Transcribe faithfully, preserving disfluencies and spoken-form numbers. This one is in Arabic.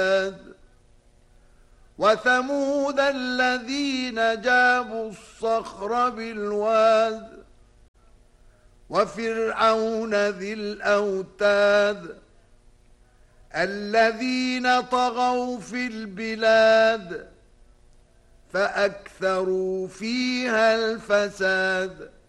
وثمود الذين جابوا الصخر بالواد وفرعون ذي الأوتاد الذين طغوا في البلاد فأكثروا فيها الفساد